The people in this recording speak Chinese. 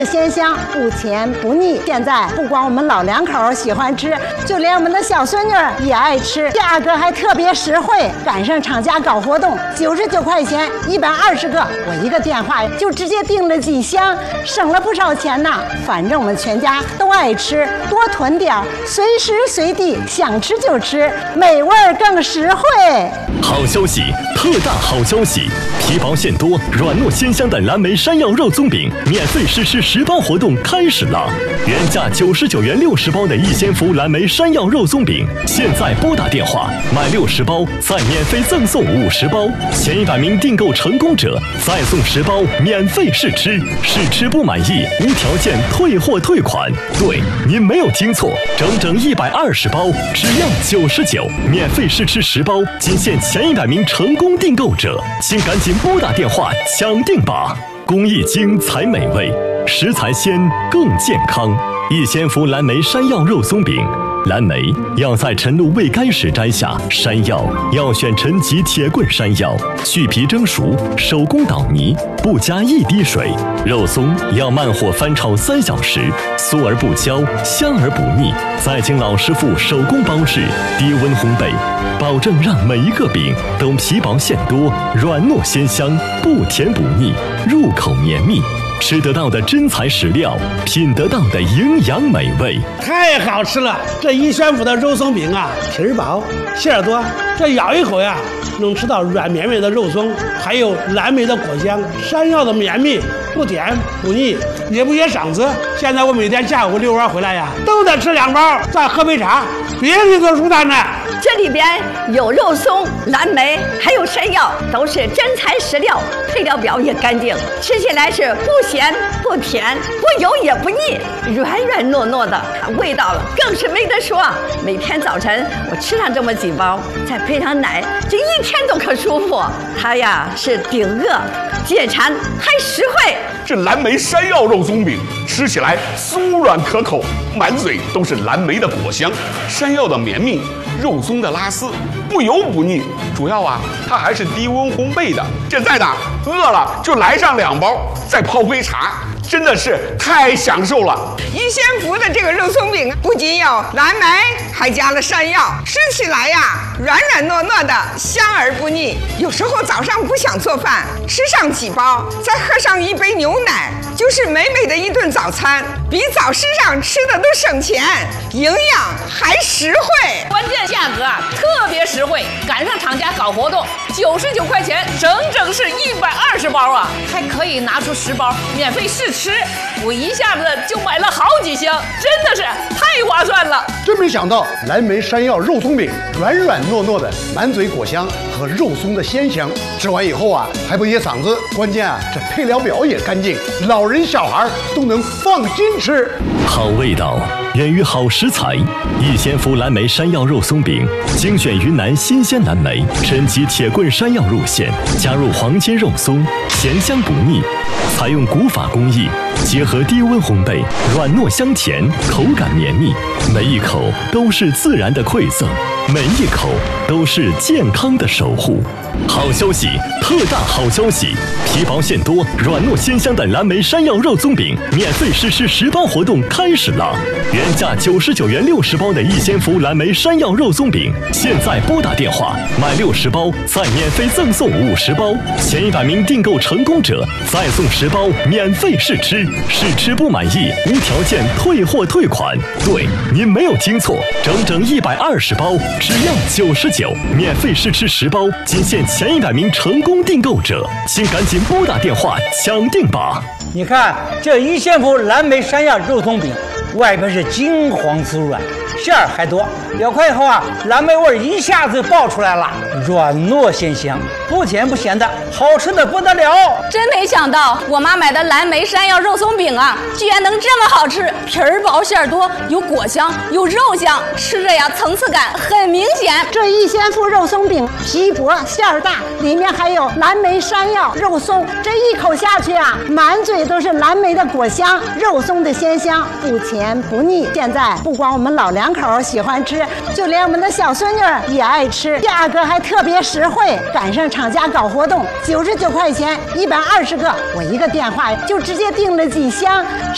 鲜香不甜不腻。现在不光我们老两口喜欢吃，就连我们的小孙女也爱吃，价格还特别实惠。赶上厂家搞活动，99块钱120个，我一个电话就直接订了几箱，省了不少钱呢。反正我们全家都爱吃，多囤点，随时随地想吃就吃，美味更实惠。 好消息，特大好消息！皮薄馅多、软糯鲜香的蓝莓山药肉松饼免费试吃10包活动开始了。原价99元60包的逸仙福蓝莓山药肉松饼，现在拨打电话买60包再免费赠送50包，前100名订购成功者再送10包免费试吃，试吃不满意无条件退货退款。对，您没有听错，整整120包，只要99，免费试吃10包，仅限前100名成功订购者，请赶紧拨打电话抢订吧！工艺精才美味，食材鲜更健康。逸仙福蓝莓山药肉松饼，蓝莓要在晨露未干时摘下，山药要选陈吉铁棍山药，去皮蒸熟，手工捣泥，不加一滴水。肉松要慢火翻炒3小时，酥而不焦，香而不腻，再经老师傅手工包制，低温烘焙，保证让每一个饼都皮薄馅多，软糯鲜香，不甜不腻，入口绵密。吃得到的真材实料，品得到的营养美味， 太好吃了！这逸仙福的肉松饼啊，皮儿薄，馅儿多，这咬一口呀，能吃到软绵绵的肉松，还有蓝莓的果香，山药的绵密，不甜不腻，也不噎嗓子。现在我每天下午遛弯回来呀，都得吃2包，再喝杯茶，别提多舒坦了。 这里边有肉松、蓝莓，还有山药，都是真材实料，配料表也干净，吃起来是不咸不甜，不油也不腻，软软糯糯的，味道了更是没得说。每天早晨我吃上这么几包，再配上奶，这一天都可舒服。它呀是顶饿、解馋还实惠。 这蓝莓山药肉松饼吃起来酥软可口，满嘴都是蓝莓的果香，山药的绵密，肉松的拉丝，不油不腻。主要啊，它还是低温烘焙的。现在呢，饿了就来上2包，再泡杯茶，真的是太享受了。 逸仙福的这个肉松饼不仅有蓝莓，还加了山药，吃起来呀软软糯糯的，香而不腻。有时候早上不想做饭，吃上几包，再喝上一杯牛奶，就是美美的一顿早餐，比早市上吃的都省钱，营养还实惠。 关键价格啊特别实惠，赶上厂家搞活动，99块钱，整整是120包啊，还可以拿出10包免费试吃，我一下子就买了好几箱，真的是太划算了。 真没想到蓝莓山药肉松饼软软糯糯的，满嘴果香和肉松的鲜香，吃完以后啊还不噎嗓子，关键啊这配料表也干净，老人小孩都能放心吃。 好味道源于好食材，逸仙福蓝莓山药肉松饼精选云南新鲜蓝莓，陈吉铁棍山药入馅，加入黄金肉松，咸香不腻，采用古法工艺，结合低温烘焙，软糯香甜，口感绵密，每一口都是自然的馈赠，每一口都是健康的守护。好消息，特大好消息！皮薄馅多、软糯鲜香的蓝莓山药肉松饼免费试吃10包活动开始了。原价99元60包的逸仙福蓝莓山药肉松饼，现在拨打电话买60包再免费赠送50包，前100名订购成功者再送10包免费试吃，试吃不满意无条件退货退款。对，您没有听错，整整120包，只要99，免费试吃10包，仅限前100名成功订购者，请赶紧拨打电话抢订吧！ 你看这逸仙福蓝莓山药肉松饼，外边是金黄酥软，馅儿还多，咬开以后啊，蓝莓味一下子爆出来了，软糯鲜香，不甜不咸的，好吃的不得了。 真没想到我妈买的蓝莓山药肉松饼啊，居然能这么好吃，皮儿薄馅儿多，有果香有肉香，吃着呀层次感很明显。 这逸仙福肉松饼皮薄馅儿大，里面还有蓝莓山药肉松，这一口下去啊，满嘴都是蓝莓的果香，肉松的鲜香，不甜不腻。现在不光我们老两口喜欢吃，就连我们的小孙女也爱吃，价格还特别实惠。赶上厂家搞活动，99块钱120个，我一个电话就直接订了几箱。